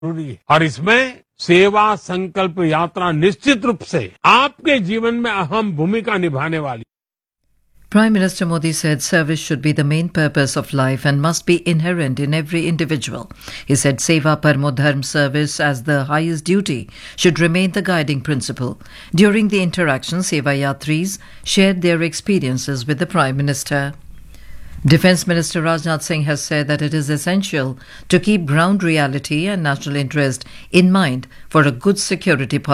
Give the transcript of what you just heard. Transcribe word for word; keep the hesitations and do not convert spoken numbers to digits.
जरूरी है और इसमें सेवा संकल्प यात्रा निश्चित रूप से आपके जीवन में अहम भूमिका निभाने वाली। Prime Minister Modi said service should be the main purpose of life and must be inherent in every individual. He said Seva Parmo Dharm, service as the highest duty, should remain the guiding principle. During the interaction, Seva Yatris shared their experiences with the Prime Minister. Defence Minister Rajnath Singh has said that it is essential to keep ground reality and national interest in mind for a good security policy.